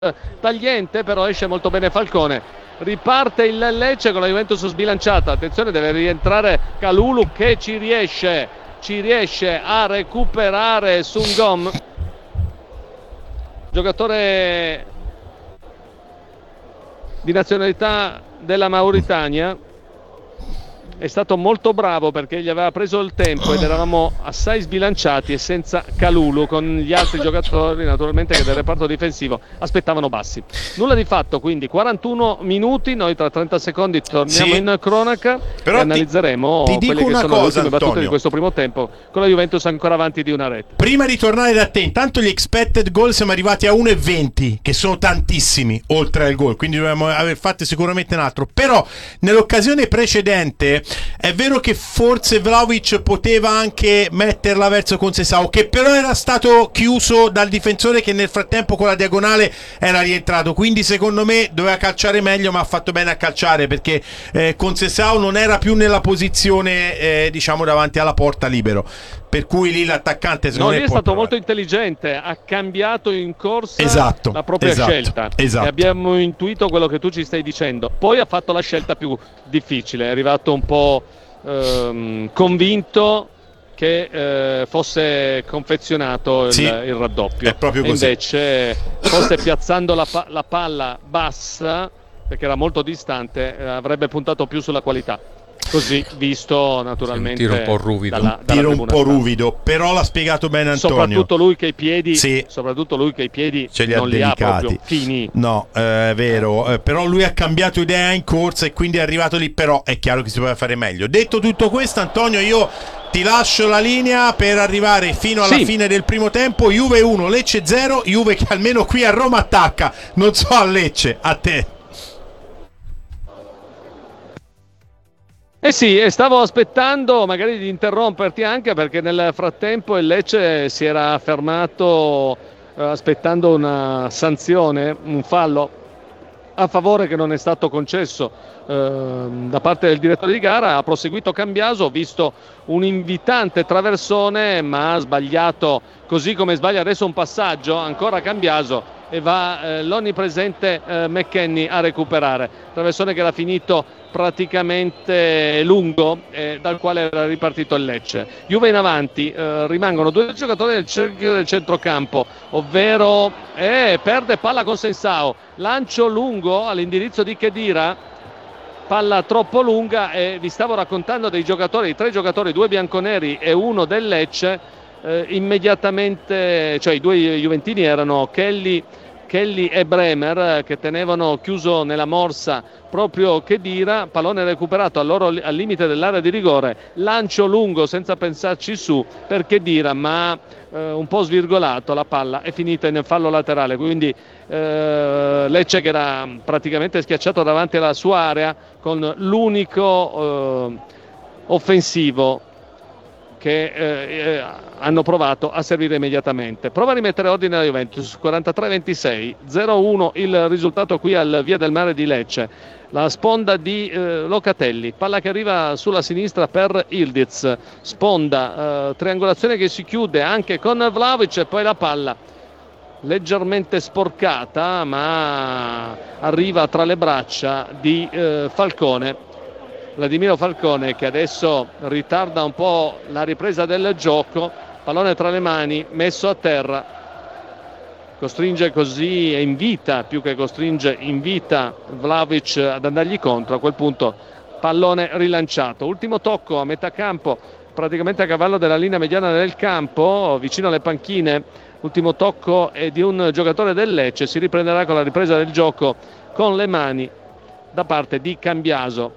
tagliente, però esce molto bene Falcone. Riparte il Lecce con la Juventus sbilanciata. Attenzione, deve rientrare Kalulu che ci riesce a recuperare Sungom, giocatore di nazionalità della Mauritania. È stato molto bravo perché gli aveva preso il tempo ed eravamo assai sbilanciati e senza Kalulu, con gli altri giocatori naturalmente che del reparto difensivo aspettavano bassi. Nulla di fatto, quindi 41 minuti, noi tra 30 secondi torniamo in cronaca. Però e analizzeremo quelle che sono le ultime battute di questo primo tempo, con la Juventus ancora avanti di una rete. Prima di tornare da te, intanto gli expected goal siamo arrivati a 1,20, che sono tantissimi oltre al gol, quindi dovremmo aver fatto sicuramente un altro. Però nell'occasione precedente è vero che forse Vlahovic poteva anche metterla verso Conceição, che però era stato chiuso dal difensore che nel frattempo con la diagonale era rientrato, quindi secondo me doveva calciare meglio, ma ha fatto bene a calciare perché Conceição non era più nella posizione diciamo davanti alla porta libero, per cui lì l'attaccante secondo me è stato molto intelligente, ha cambiato in corsa la propria scelta e abbiamo intuito quello che tu ci stai dicendo. Poi ha fatto la scelta più difficile, è arrivato un po' convinto che fosse confezionato il raddoppio, è proprio così. Invece forse piazzando la palla bassa, perché era molto distante, avrebbe puntato più sulla qualità. Così visto naturalmente un tiro un po' ruvido, un po' ruvido, però l'ha spiegato bene Antonio. Soprattutto lui che i piedi ce li non li ha proprio fini. No, è vero, però lui ha cambiato idea in corsa e quindi è arrivato lì, però è chiaro che si poteva fare meglio. Detto tutto questo, Antonio, io ti lascio la linea per arrivare fino alla fine del primo tempo. Juve 1, Lecce 0, Juve che almeno qui a Roma attacca, non so a Lecce, a te. Sì, stavo aspettando magari di interromperti anche perché nel frattempo il Lecce si era fermato aspettando una sanzione, un fallo a favore che non è stato concesso da parte del direttore di gara. Ha proseguito Cambiaso, ho visto un invitante traversone ma ha sbagliato, così come sbaglia adesso un passaggio ancora Cambiaso, e va l'onnipresente McKennie a recuperare. Traversone che era finito praticamente lungo, dal quale era ripartito il Lecce. Juve in avanti, rimangono due giocatori del cerchio del centrocampo, ovvero perde palla con Sensao, lancio lungo all'indirizzo di Khedira, palla troppo lunga, e vi stavo raccontando dei giocatori, 3 giocatori, 2 bianconeri e uno del Lecce. Immediatamente, cioè i 2 juventini erano Kelly e Bremer, che tenevano chiuso nella morsa proprio Khedira. Pallone recuperato al limite dell'area di rigore, lancio lungo senza pensarci su per Khedira, ma un po' svirgolato, la palla è finita in fallo laterale, quindi Lecce che era praticamente schiacciato davanti alla sua area con l'unico offensivo che hanno provato a servire immediatamente. Prova a rimettere ordine alla Juventus, 43-26, 0-1 il risultato qui al Via del Mare di Lecce. La sponda di Locatelli, palla che arriva sulla sinistra per Ildiz, sponda, triangolazione che si chiude anche con Vlahovic, e poi la palla leggermente sporcata ma arriva tra le braccia di Falcone. Vladimiro Falcone, che adesso ritarda un po' la ripresa del gioco, pallone tra le mani, messo a terra, costringe così e invita Vlahovic ad andargli contro. A quel punto pallone rilanciato, ultimo tocco a metà campo, praticamente a cavallo della linea mediana del campo, vicino alle panchine. Ultimo tocco è di un giocatore del Lecce, si riprenderà con la ripresa del gioco con le mani da parte di Cambiaso,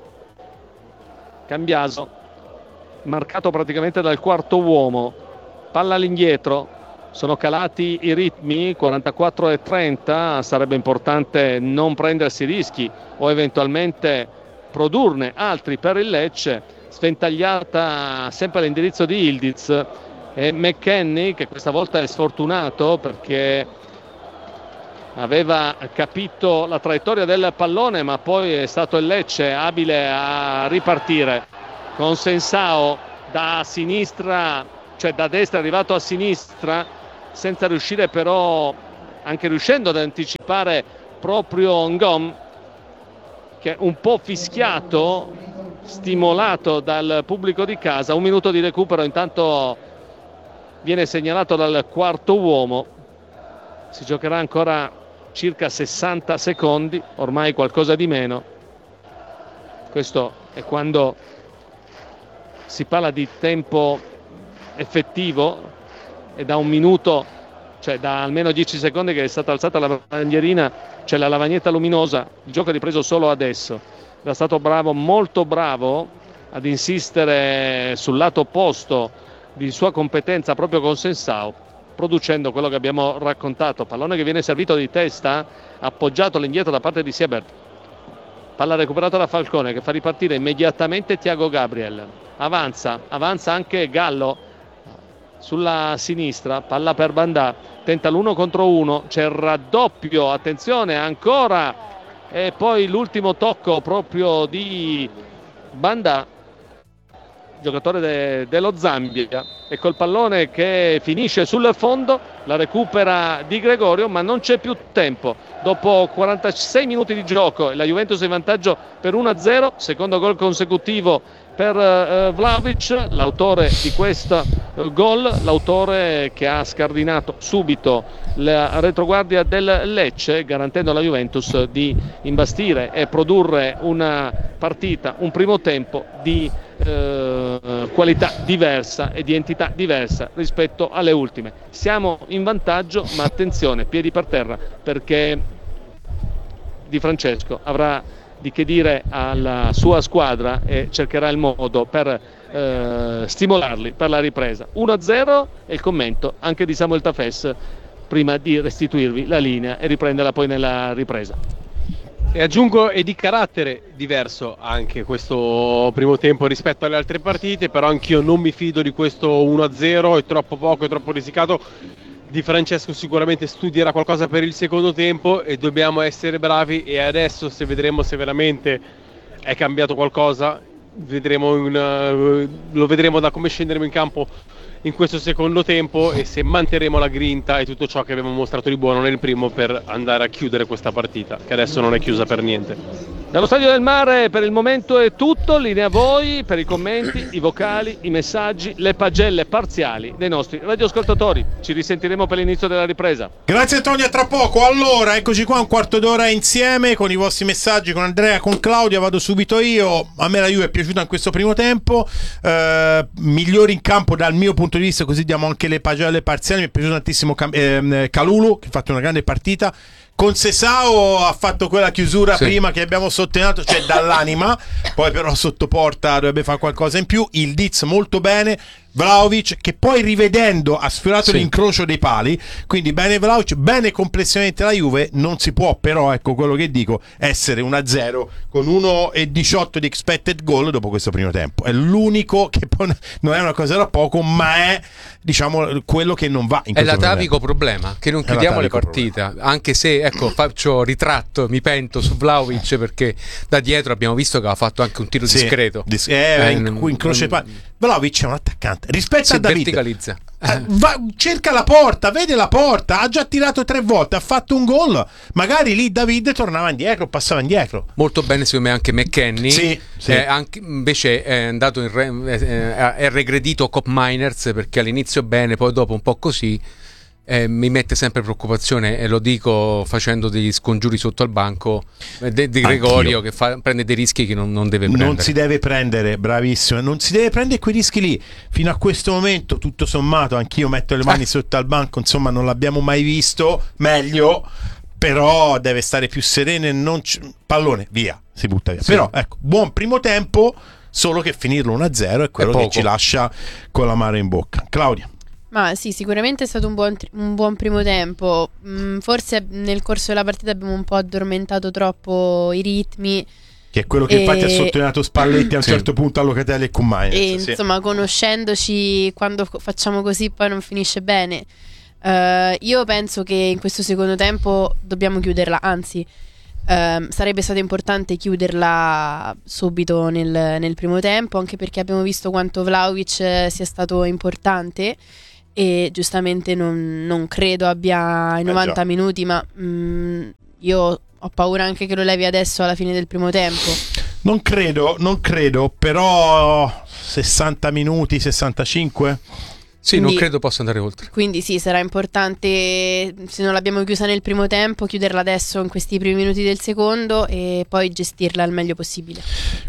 marcato praticamente dal quarto uomo. Palla all'indietro, sono calati i ritmi, 44-30, sarebbe importante non prendersi rischi o eventualmente produrne altri per il Lecce. Sventagliata sempre all'indirizzo di Ildiz, e McKennie, che questa volta è sfortunato perché aveva capito la traiettoria del pallone, ma poi è stato il Lecce abile a ripartire con Sensao da sinistra, cioè da destra è arrivato a sinistra, senza riuscire però anche riuscendo ad anticipare proprio Ngom, che è un po' fischiato, stimolato dal pubblico di casa. 1 minuto di recupero intanto viene segnalato dal quarto uomo. Si giocherà ancora circa 60 secondi, ormai qualcosa di meno. Questo è quando si parla di tempo effettivo, e da 1 minuto, cioè da almeno 10 secondi che è stata alzata la bandierina, cioè la lavagnetta luminosa. Il gioco è ripreso solo adesso. Era stato bravo, molto bravo, ad insistere sul lato opposto di sua competenza proprio con Sensao, producendo quello che abbiamo raccontato. Pallone che viene servito di testa, appoggiato all'indietro da parte di Siebert. Palla recuperata da Falcone, che fa ripartire immediatamente Thiago Gabriel. Avanza anche Gallo sulla sinistra, palla per Bandà, tenta l'1 contro 1, c'è il raddoppio, attenzione ancora, e poi l'ultimo tocco proprio di Bandà, giocatore dello Zambia. Ecco il pallone che finisce sul fondo, la recupera Di Gregorio, ma non c'è più tempo. Dopo 46 minuti di gioco la Juventus è in vantaggio per 1-0, secondo gol consecutivo per Vlahovic, l'autore di questo gol, l'autore che ha scardinato subito la retroguardia del Lecce, garantendo alla Juventus di imbastire e produrre una partita, un primo tempo di qualità diversa e di entità diversa rispetto alle ultime. Siamo in vantaggio, ma attenzione, piedi per terra, perché Di Francesco avrà di che dire alla sua squadra e cercherà il modo per stimolarli per la ripresa. 1-0 è il commento anche di Samuel Tafes prima di restituirvi la linea e riprenderla poi nella ripresa. E aggiungo, è di carattere diverso anche questo primo tempo rispetto alle altre partite, però anch'io non mi fido di questo 1-0, è troppo poco, è troppo risicato. Di Francesco sicuramente studierà qualcosa per il secondo tempo e dobbiamo essere bravi, e adesso vedremo se veramente è cambiato qualcosa, lo vedremo da come scenderemo in campo in questo secondo tempo e se manterremo la grinta e tutto ciò che abbiamo mostrato di buono nel primo per andare a chiudere questa partita, che adesso non è chiusa per niente. Dallo Stadio del Mare per il momento è tutto, linea a voi per i commenti, i vocali, i messaggi, le pagelle parziali dei nostri radioascoltatori. Ci risentiremo per l'inizio della ripresa. Grazie Antonio, a tra poco. Allora, eccoci qua, un quarto d'ora insieme con i vostri messaggi, con Andrea, con Claudia. Vado subito io. A me la Juve è piaciuta in questo primo tempo, migliori in campo dal mio punto di vista, così diamo anche le pagelle parziali. Mi è piaciuto tantissimo Kalulu, che ha fatto una grande partita. Con Sesao ha fatto quella chiusura prima che abbiamo sottolineato, cioè dall'anima, poi però sotto porta dovrebbe fare qualcosa in più. Il Diz molto bene, Vlahovic che poi rivedendo ha sfiorato l'incrocio dei pali, quindi bene Vlahovic, bene complessivamente la Juve. Non si può però, ecco quello che dico, essere 1-0 con 1,18 di expected goal dopo questo primo tempo. È l'unico che poi non è una cosa da poco, ma è diciamo quello che non va in questo l'atavico problema, che non chiudiamo le partite, anche se ecco faccio ritratto, mi pento su Vlahovic perché da dietro abbiamo visto che ha fatto anche un tiro discreto in croce pali. Vlahovic è un attaccante rispetto a David, verticalizza. Cerca la porta, vede la porta, ha già tirato 3 volte, ha fatto un gol, magari lì David tornava indietro, passava indietro. Molto bene secondo me anche McKennie, anche, invece è andato è regredito Cop Miners perché all'inizio bene, poi dopo un po' così. Mi mette sempre preoccupazione, e lo dico facendo degli scongiuri sotto al banco di Gregorio, che prende dei rischi che non deve prendere. Non si deve prendere, bravissimo, non si deve prendere quei rischi lì. Fino a questo momento, tutto sommato, anch'io metto le mani sotto al banco, insomma non l'abbiamo mai visto meglio, però deve stare più sereno e pallone, via, si butta via. Però ecco, buon primo tempo, solo che finirlo 1-0 è quello che ci lascia con l'amaro in bocca. Claudia. Ma sì, sicuramente è stato un buon primo tempo. Forse nel corso della partita abbiamo un po' addormentato troppo i ritmi. Che è quello che infatti ha sottolineato Spalletti a un certo punto a Locatelli e Kumain. E insomma, conoscendoci, quando facciamo così poi non finisce bene. Io penso che in questo secondo tempo dobbiamo chiuderla, anzi sarebbe stato importante chiuderla subito nel primo tempo, anche perché abbiamo visto quanto Vlahovic sia stato importante. e giustamente non credo abbia i 90 minuti, ma io ho paura anche che lo levi adesso alla fine del primo tempo. Non credo, però 60 minuti, 65? Sì, quindi, non credo possa andare oltre. Quindi sì, sarà importante, se non l'abbiamo chiusa nel primo tempo, chiuderla adesso in questi primi minuti del secondo e poi gestirla al meglio possibile.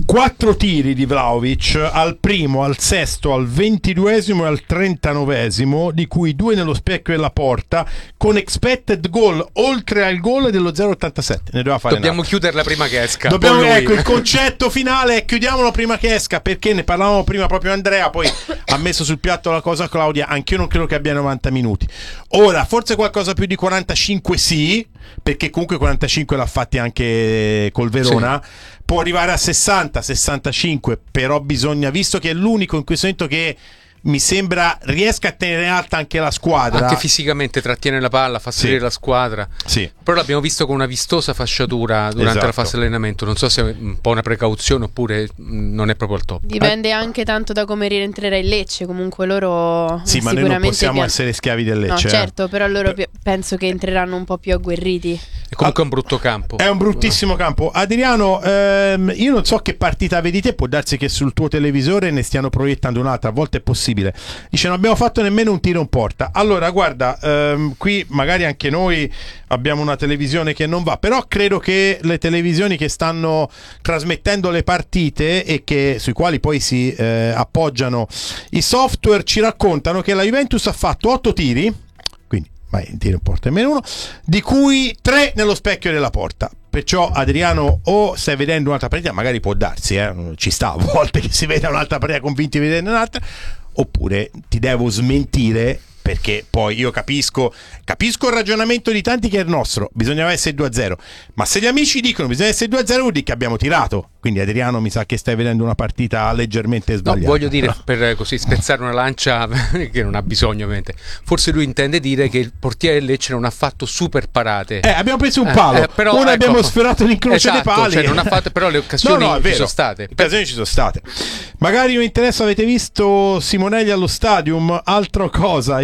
4 tiri di Vlahovic, al primo, al sesto, al 22esimo e al 39esimo, di cui 2 nello specchio della porta, con expected goal oltre al gol dello 0,87. Ne doveva fare. Dobbiamo chiuderla prima che esca. Ecco, il concetto finale è chiudiamolo prima che esca, perché ne parlavamo prima proprio Andrea, poi ha messo sul piatto la cosa Claudia. Anch'io non credo che abbia 90 minuti. Ora, forse qualcosa più di 45 sì, perché comunque 45 l'ha fatti anche col Verona. Sì. Può arrivare a 60, 65, però bisogna, visto che è l'unico in questo momento che mi sembra riesca a tenere alta anche la squadra, anche fisicamente trattiene la palla, fa salire la squadra. Sì. Però l'abbiamo visto con una vistosa fasciatura durante la fase di allenamento. Non so se è un po' una precauzione oppure non è proprio al top. Dipende anche tanto da come rientrerà il Lecce. Comunque loro sì, ma noi non possiamo essere schiavi del Lecce. No, certo, però loro penso che entreranno un po' più agguerriti. E comunque è un brutto campo. È un bruttissimo campo. Adriano, io non so che partita vedi te, può darsi che sul tuo televisore ne stiano proiettando un'altra, a volte è possibile. Dice non abbiamo fatto nemmeno un tiro in porta. Allora guarda, qui magari anche noi abbiamo una televisione che non va, però credo che le televisioni che stanno trasmettendo le partite e sui quali poi si appoggiano i software ci raccontano che la Juventus ha fatto 8 tiri, quindi vai in tiro in porta meno 1, di cui 3 nello specchio della porta. Perciò Adriano, o stai vedendo un'altra partita, magari può darsi, ci sta a volte che si veda un'altra partita convinti di vedere un'altra, oppure ti devo smentire, perché poi io capisco il ragionamento di tanti che è il nostro, bisognava essere 2-0, ma se gli amici dicono bisogna essere 2-0 vuol dire che abbiamo tirato. Quindi Adriano mi sa che stai vedendo una partita leggermente sbagliata. No, voglio dire, per così spezzare una lancia che non ha bisogno ovviamente, forse lui intende dire che il portiere del Lecce non ha fatto super parate. Abbiamo preso un palo, però, ecco, abbiamo sfiorato l'incrocio dei pali, cioè non ha fatto, però le occasioni ci sono state. Le occasioni ci sono state. Magari mi interessa, avete visto Simonelli allo stadium? Altra cosa,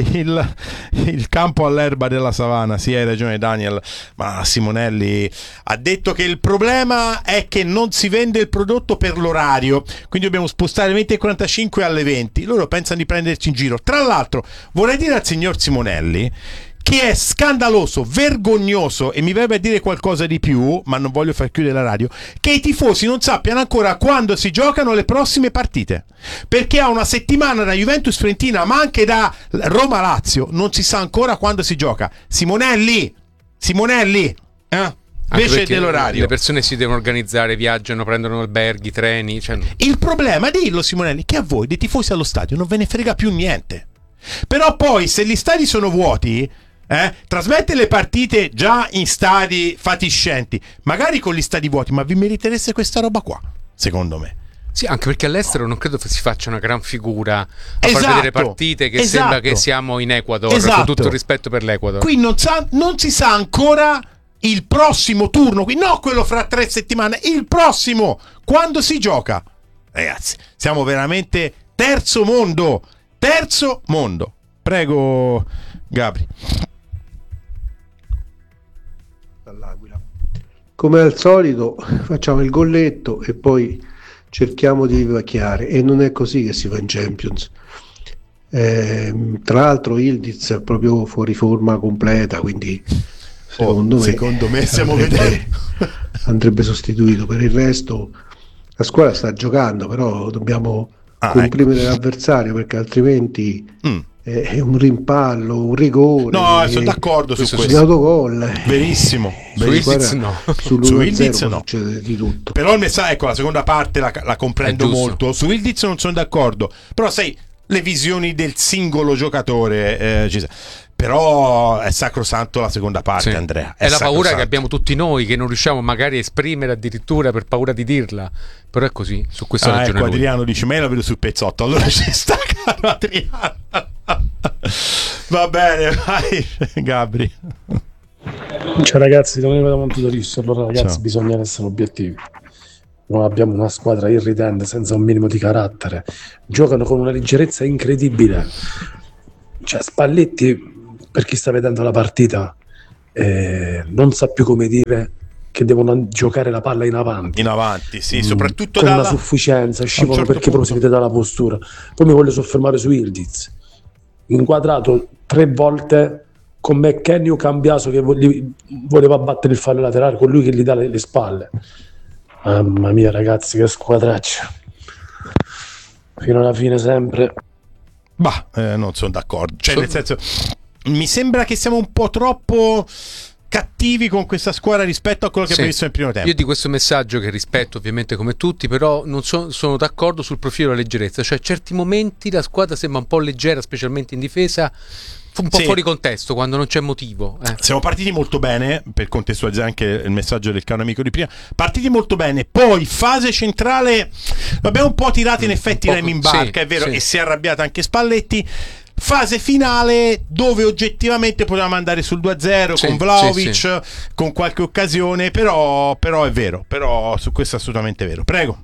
il campo all'erba della Savana. Sì, hai ragione Daniel, ma Simonelli ha detto che il problema è che non si vende il prodotto per l'orario, quindi dobbiamo spostare le 20:45 alle 20. Loro pensano di prenderci in giro. Tra l'altro vorrei dire al signor Simonelli che è scandaloso, vergognoso, e mi verrebbe a dire qualcosa di più, ma non voglio far chiudere la radio, che i tifosi non sappiano ancora quando si giocano le prossime partite, perché a una settimana da Juventus-Fiorentina, ma anche da Roma-Lazio, non si sa ancora quando si gioca. Simonelli, invece dell'orario. Le persone si devono organizzare, viaggiano, prendono alberghi, treni. Il problema, dillo Simonelli, che a voi dei tifosi allo stadio non ve ne frega più niente. Però poi se gli stadi sono vuoti, trasmette le partite già in stadi fatiscenti, magari con gli stadi vuoti, ma vi meritereste questa roba qua, secondo me. Sì, anche perché all'estero non credo si faccia una gran figura a far vedere partite che sembra che siamo in Ecuador, con tutto il rispetto per l'Ecuador. Qui non si sa ancora il prossimo turno, qui no quello fra 3 settimane, il prossimo, quando si gioca. Ragazzi, siamo veramente terzo mondo. Prego Gabri. Dall'Aquila. Come al solito facciamo il golletto e poi cerchiamo di vivacchiare, e non è così che si va in Champions. Tra l'altro Ildiz è proprio fuori forma completa, quindi secondo me stiamo vedendo andrebbe sostituito. Per il resto la squadra sta giocando, però dobbiamo comprimere l'avversario, perché altrimenti è un rimpallo, un rigore. No, sono d'accordo su questo. Un autogol. Verissimo. Su Ildiz no. Su Ildiz no. Succede di tutto. Però ecco, la seconda parte la comprendo molto. Su Ildiz non sono d'accordo. Però sai, le visioni del singolo giocatore però è sacrosanto la seconda parte, sì. Andrea è la paura che abbiamo tutti noi, che non riusciamo magari a esprimere addirittura per paura di dirla, però è così, su questo ragione ecco, Adriano dice ma io la vedo sul pezzotto, allora ci sta, caro Adriano. Va bene, vai Gabri. Ciao ragazzi, da Montedorisio. Allora ragazzi, bisogna essere obiettivi. Noi abbiamo una squadra irridente, senza un minimo di carattere, giocano con una leggerezza incredibile. cioè Spalletti, per chi sta vedendo la partita, non sa più come dire che devono giocare la palla in avanti, sì, soprattutto con una sufficienza, scivola certo perché proseguite dalla postura. Poi mi voglio soffermare su Ildiz, inquadrato 3 volte con McKennie o Cambiaso che voleva battere il fallo laterale, con lui che gli dà le spalle. Mamma mia ragazzi, che squadraccia, fino alla fine sempre. Non sono d'accordo, cioè nel senso, mi sembra che siamo un po' troppo cattivi con questa squadra rispetto a quello che abbiamo visto nel primo tempo. Io di questo messaggio, che rispetto ovviamente come tutti, però non sono d'accordo sul profilo della leggerezza, cioè certi momenti la squadra sembra un po' leggera, specialmente in difesa, un po' fuori contesto quando non c'è motivo. Siamo partiti molto bene, per contestualizzare anche il messaggio del caro amico di prima, partiti molto bene, poi fase centrale l'abbiamo un po' tirata in effetti remi in barca, è vero, e si è arrabbiato anche Spalletti. Fase finale dove oggettivamente potevamo andare sul 2-0 con Vlahovic, con qualche occasione, però è vero, però su questo è assolutamente vero. Prego.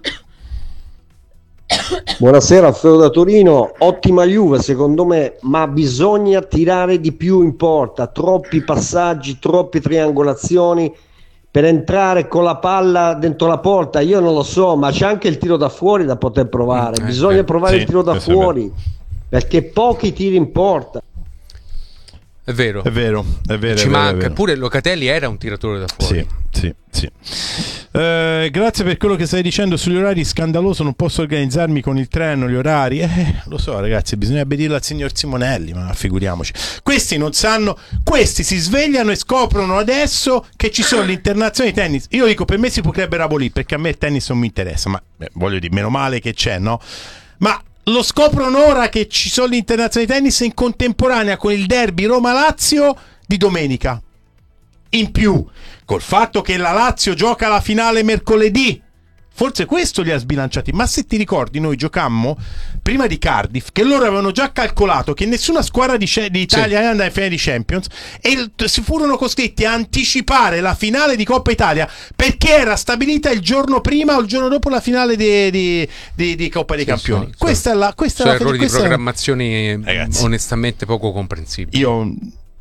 Buonasera, Alfredo da Torino. Ottima Juve secondo me, ma bisogna tirare di più in porta, troppi passaggi, troppe triangolazioni per entrare con la palla dentro la porta. Io non lo so, ma c'è anche il tiro da fuori da poter provare, bisogna provare il tiro da fuori, perché pochi tiri in porta. È vero. Ci manca. Eppure Locatelli era un tiratore da fuori. Sì. Grazie per quello che stai dicendo sugli orari. Scandaloso, non posso organizzarmi con il treno, gli orari. Lo so ragazzi, bisognerebbe dirlo al signor Simonelli, ma figuriamoci. Questi non sanno, questi si svegliano e scoprono adesso che ci sono le internazionali di tennis. Io dico, per me si potrebbero abolire, perché a me il tennis non mi interessa, ma voglio dire, meno male che c'è, no? Ma lo scoprono ora che ci sono le internazionali di tennis in contemporanea con il derby Roma-Lazio di domenica. In più, col fatto che la Lazio gioca la finale mercoledì, forse questo li ha sbilanciati. Ma se ti ricordi, noi giocammo prima di Cardiff, che loro avevano già calcolato che nessuna squadra di Italia andava in finale di Champions, e si furono costretti a anticipare la finale di Coppa Italia perché era stabilita il giorno prima o il giorno dopo la finale di Coppa dei Campioni. Questa è la errori di programmazione, ragazzi, onestamente poco comprensibili.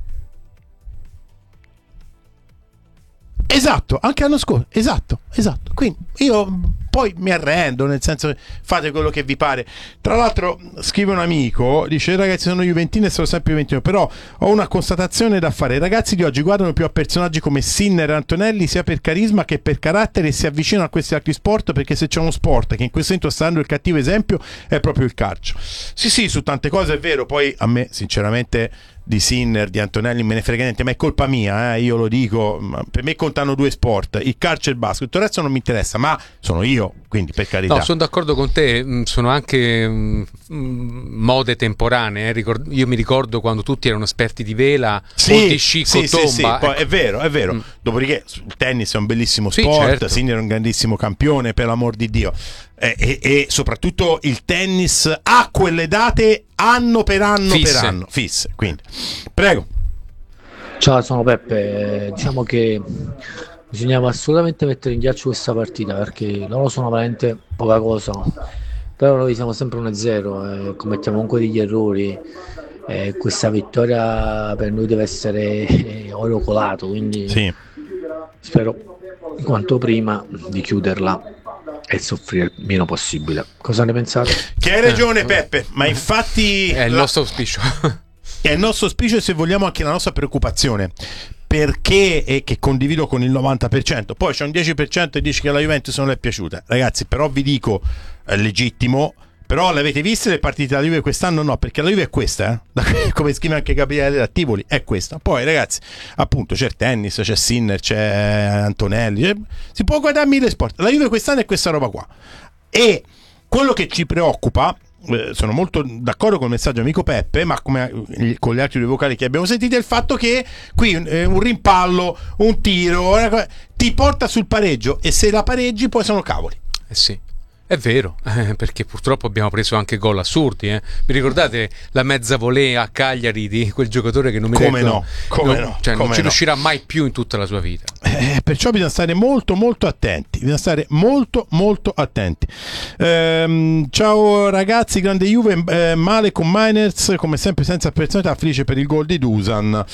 Esatto, anche l'anno scorso, esatto. Quindi io poi mi arrendo, nel senso che fate quello che vi pare. Tra l'altro scrive un amico, dice: ragazzi, sono juventino e sono sempre juventino, però ho una constatazione da fare. I ragazzi di oggi guardano più a personaggi come Sinner e Antonelli, sia per carisma che per carattere, e si avvicinano a questi altri sport, perché se c'è uno sport che in questo momento sta dando il cattivo esempio è proprio il calcio. Sì, su tante cose è vero. Poi a me sinceramente di Sinner, di Antonelli me ne frega niente, ma è colpa mia, io lo dico, per me contano 2 sport, il calcio e il basket, tutto il resto non mi interessa, ma sono io, quindi per carità. No, sono d'accordo con te, sono anche mode temporanee, io mi ricordo quando tutti erano esperti di vela, molti sci con tomba. Poi, è vero. Dopodiché il tennis è un bellissimo sport, certo. Sinner è un grandissimo campione, per l'amor di Dio, e soprattutto il tennis ha quelle date anno per anno fisse. Quindi prego. Ciao, sono Peppe. Diciamo che bisognava assolutamente mettere in ghiaccio questa partita, perché loro sono veramente poca cosa, però noi siamo sempre 1-0, commettiamo ancora degli errori, questa vittoria per noi deve essere oro colato, quindi spero quanto prima di chiuderla e soffrire il meno possibile. Cosa ne pensate? Che hai ragione Peppe, ma infatti è il nostro auspicio. È il nostro auspicio, e se vogliamo anche la nostra preoccupazione, perché, e che condivido con il 90%, poi c'è un 10% e dice che la Juventus non le è piaciuta. Ragazzi, però vi dico, è legittimo, però l'avete viste le partite della Juve quest'anno? No, perché la Juve è questa, come scrive anche Gabriele da Tivoli, è questa. Poi ragazzi, appunto, c'è il tennis, c'è Sinner, c'è Antonelli, si può guardare 1000 sport. La Juve quest'anno è questa roba qua, e quello che ci preoccupa, sono molto d'accordo con il messaggio amico Peppe, ma come con gli altri 2 vocali che abbiamo sentito, è il fatto che qui un rimpallo, un tiro ti porta sul pareggio, e se la pareggi poi sono cavoli. Sì, è vero, perché purtroppo abbiamo preso anche gol assurdi. Vi ricordate la mezza volée a Cagliari di quel giocatore che non mi ricordo? Come no? Cioè, non ci riuscirà mai più in tutta la sua vita. Perciò bisogna stare molto attenti, ciao ragazzi, grande Juve, male con Miners come sempre senza personalità, felice per il gol di Dusan.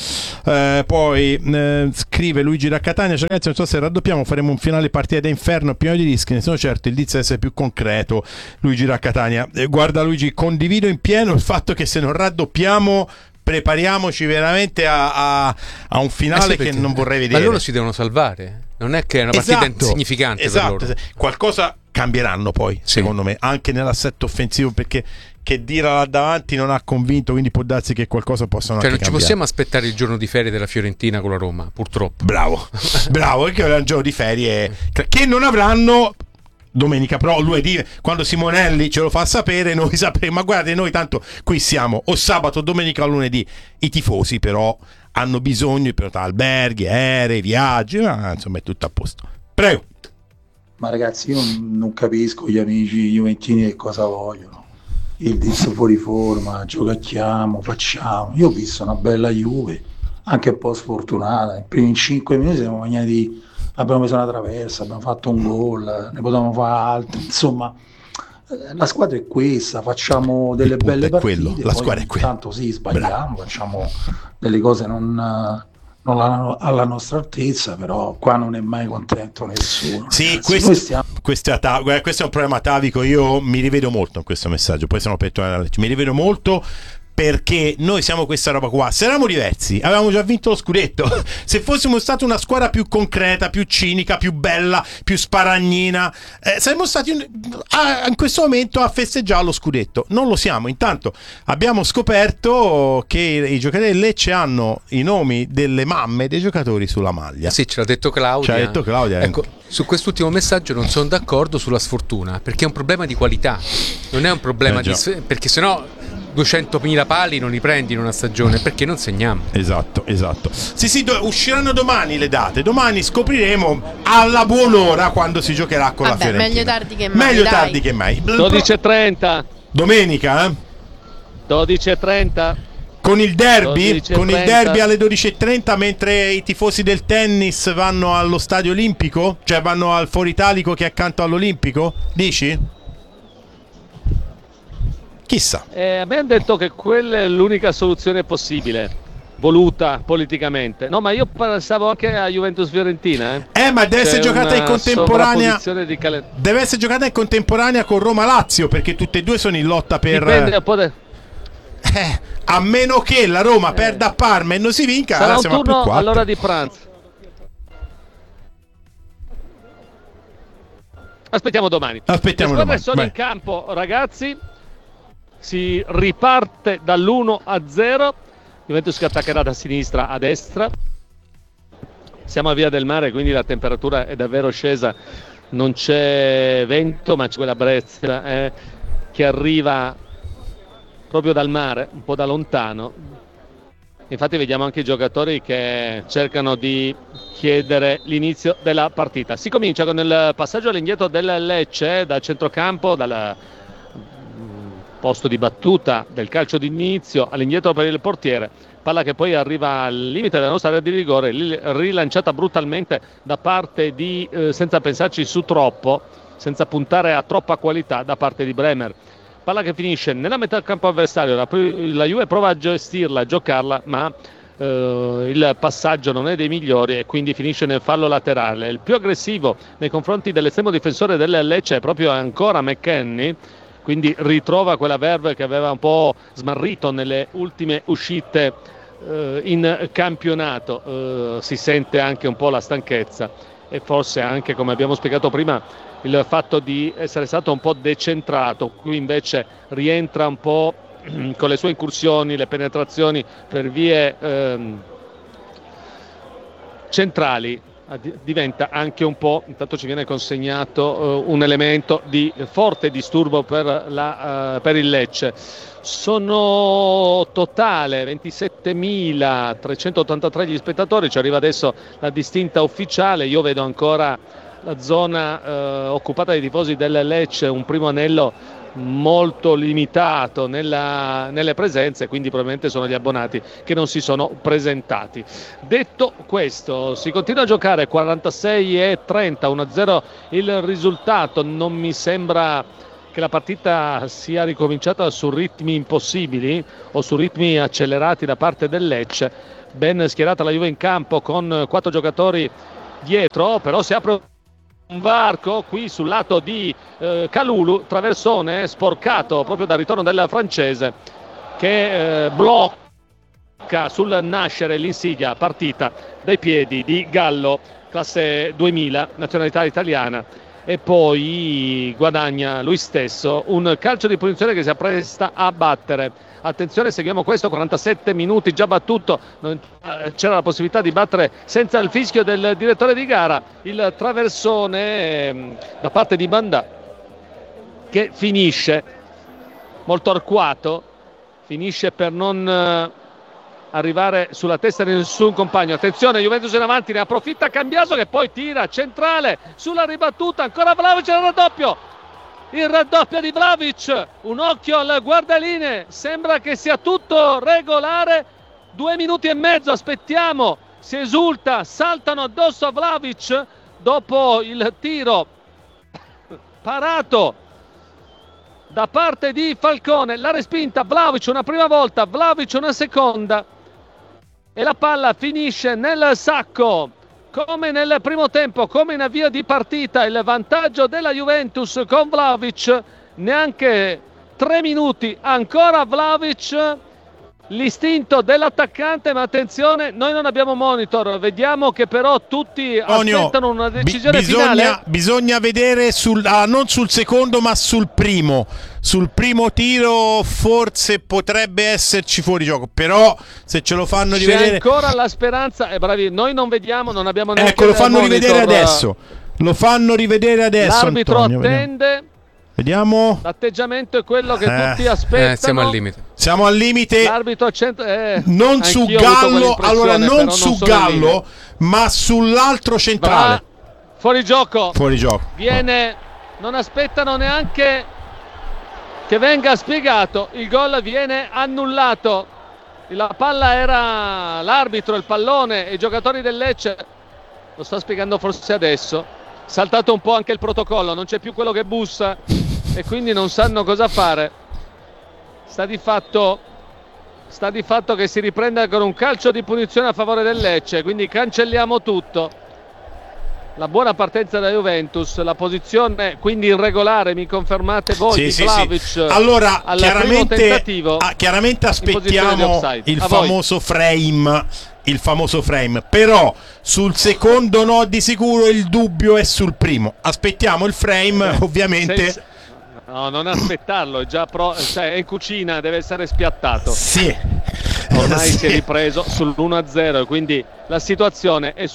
Poi scrive Luigi da Catania, ciao ragazzi, non so se raddoppiamo, faremo un finale partita da inferno pieno di rischi, ne sono certo, il Leeds deve essere più concreto. Luigi da Catania, guarda Luigi, condivido in pieno il fatto che se non raddoppiamo prepariamoci veramente a un finale che non vorrei vedere. Ma loro si devono salvare, non è che è una partita insignificante per loro. Qualcosa cambieranno poi, secondo me, anche nell'assetto offensivo, perché che Dira là davanti non ha convinto, quindi può darsi che qualcosa possano anche non cambiare. Ci possiamo aspettare il giorno di ferie della Fiorentina con la Roma, purtroppo. Bravo, perché è un giorno di ferie che non avranno domenica, però lunedì, quando Simonelli ce lo fa sapere, noi sapremo. Ma guardate, noi tanto qui siamo o sabato, domenica o lunedì. I tifosi però hanno bisogno di prenotare alberghi, aerei, viaggi, ma insomma è tutto a posto. Prego. Ma ragazzi, io non capisco gli amici juventini che cosa vogliono. Il Leeds fuori forma, giochiamo, facciamo. Io ho visto una bella Juve, anche un po' sfortunata. I primi 5 minuti siamo magnati, abbiamo preso una traversa, abbiamo fatto un gol, ne potevamo fare altri. Insomma, la squadra è questa, facciamo delle belle partite. La squadra è quella. Tanto sì, sbagliamo, facciamo delle cose non alla nostra altezza, però qua non è mai contento nessuno. Sì, questo è un problema atavico. Io mi rivedo molto in questo messaggio, poi sono mi rivedo molto, perché noi siamo questa roba qua. Se eravamo diversi, avevamo già vinto lo scudetto. Se fossimo stati una squadra più concreta, più cinica, più bella, più sparagnina, saremmo stati in questo momento a festeggiare lo scudetto. Non lo siamo. Intanto abbiamo scoperto che i giocatori del Lecce hanno i nomi delle mamme dei giocatori sulla maglia. Sì, ce l'ha detto Claudia. Ecco, su quest'ultimo messaggio non sono d'accordo sulla sfortuna, perché è un problema di qualità, non è un problema perché sennò 200.000 pali non li prendi in una stagione, perché non segniamo. Esatto. Sì, usciranno domani le date. Domani scopriremo alla buon'ora quando si giocherà con la Fiorentina. Meglio tardi che mai. 12:30 domenica, 12:30 con il derby alle 12:30, mentre i tifosi del tennis vanno allo stadio olimpico, cioè vanno al Foro Italico che è accanto all'Olimpico, dici? Chissà. A me hanno detto che quella è l'unica soluzione possibile, voluta politicamente. No, ma io pensavo anche a Juventus Fiorentina. Ma deve essere giocata in contemporanea. Deve essere giocata in contemporanea con Roma Lazio, perché tutte e due sono in lotta per. Dipende un po' a meno che la Roma perda a Parma e non si vinca, sarà un siamo turno a +4. all'ora di pranzo. Aspettiamo domani. Le squadre sono in campo, ragazzi. Si riparte dall'1-0. Juventus che attaccherà da sinistra a destra. Siamo a Via del Mare, quindi la temperatura è davvero scesa. Non c'è vento, ma c'è quella brezza che arriva proprio dal mare, un po' da lontano. Infatti vediamo anche i giocatori che cercano di chiedere l'inizio della partita. Si comincia con il passaggio all'indietro del Lecce, dal centrocampo, dal posto di battuta del calcio d'inizio all'indietro per il portiere, palla che poi arriva al limite della nostra area di rigore, rilanciata brutalmente da parte di senza pensarci su troppo, senza puntare a troppa qualità, da parte di Bremer. Palla che finisce nella metà campo avversario, la Juve prova a gestirla, a giocarla, ma il passaggio non è dei migliori e quindi finisce nel fallo laterale. Il più aggressivo nei confronti dell'estremo difensore del Lecce è proprio ancora McKennie, quindi ritrova quella verve che aveva un po' smarrito nelle ultime uscite in campionato. Si sente anche un po' la stanchezza e forse anche, come abbiamo spiegato prima, il fatto di essere stato un po' decentrato. Qui invece rientra un po' con le sue incursioni, le penetrazioni per vie centrali. Diventa anche un po', intanto ci viene consegnato un elemento di forte disturbo per il Lecce. Sono totale 27.383 gli spettatori, ci arriva adesso la distinta ufficiale. Io vedo ancora la zona occupata dai tifosi del Lecce, un primo anello molto limitato nelle presenze, quindi probabilmente sono gli abbonati che non si sono presentati. Detto questo, si continua a giocare 46-30, 1-0 il risultato. Non mi sembra che la partita sia ricominciata su ritmi impossibili o su ritmi accelerati da parte del Lecce. Ben schierata la Juve in campo con 4 giocatori dietro, però si apre un varco qui sul lato di Kalulu, traversone sporcato proprio dal ritorno del francese che blocca sul nascere l'insidia partita dai piedi di Gallo, classe 2000, nazionalità italiana, e poi guadagna lui stesso un calcio di punizione che si appresta a battere. Attenzione, seguiamo questo, 47 minuti già battuto, c'era la possibilità di battere senza il fischio del direttore di gara, il traversone da parte di Bandà che finisce molto arcuato, finisce per non arrivare sulla testa di nessun compagno. Attenzione, Juventus in avanti, ne approfitta Cambiaso che poi tira centrale sulla ribattuta, ancora Vlahovic, il raddoppio di Vlahovic, un occhio al guardalinee, sembra che sia tutto regolare. 2 minuti e mezzo, aspettiamo, si esulta, saltano addosso a Vlahovic dopo il tiro parato da parte di Falcone, la respinta Vlahovic una prima volta, Vlahovic una seconda e la palla finisce nel sacco. Come nel primo tempo, come in avvio di partita, il vantaggio della Juventus con Vlahovic, neanche 3 minuti, ancora Vlahovic, l'istinto dell'attaccante, ma attenzione, noi non abbiamo monitor, vediamo che però tutti aspettano una decisione finale. Bisogna vedere non sul secondo ma sul primo tiro, forse potrebbe esserci fuorigioco, però se ce lo fanno rivedere c'è ancora la speranza, bravi, noi non vediamo, non abbiamo neanche ecco, lo fanno rivedere adesso, l'arbitro Antonio, attende. Vediamo. L'atteggiamento è quello che tutti aspettano. Siamo al limite. L'arbitro non su Gallo, allora non su Gallo, ma sull'altro centrale. Fuori gioco. Viene, non aspettano neanche che venga spiegato. Il gol viene annullato. La palla era l'arbitro, il pallone e i giocatori del Lecce. Lo sta spiegando forse adesso. Saltato un po' anche il protocollo, non c'è più quello che bussa e quindi non sanno cosa fare. Sta di fatto che si riprende con un calcio di punizione a favore del Lecce, quindi cancelliamo tutto. La buona partenza da Juventus, la posizione quindi irregolare, mi confermate voi, di Vlahovic. Sì. Allora, chiaramente aspettiamo il famoso frame, però sul secondo no di sicuro, il dubbio è sul primo. Aspettiamo il frame, ovviamente. No, non aspettarlo, è già è in cucina, deve essere spiattato. Sì. Ormai si è ripreso sull'1-0, quindi la situazione è